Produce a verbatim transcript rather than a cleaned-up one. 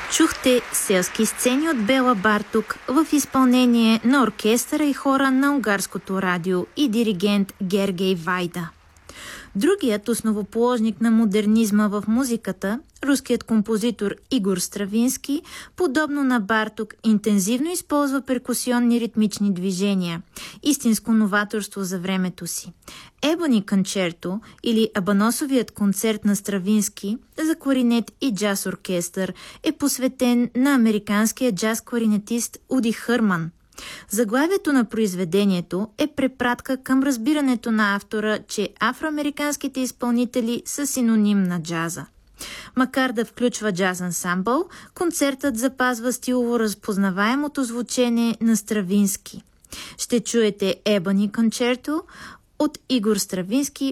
Чухте селски сцени от Бела Барток в изпълнение на оркестъра и хора на Унгарското радио и диригент Гергей Вайда. Другият основоположник на модернизма в музиката, руският композитор Игор Стравински, подобно на Барток, интензивно използва перкусионни ритмични движения, истинско новаторство за времето си. Ебони концерто или Абаносовият концерт на Стравински за кларинет и джаз оркестър е посветен на американския джаз-кларинетист Уди Хърман. Заглавието на произведението е препратка към разбирането на автора, че афроамериканските изпълнители са синоним на джаза. Макар да включва джаз ансамбъл, концертът запазва стилово разпознаваемото звучене на Стравински. Ще чуете Ебони концерто от Игор Стравински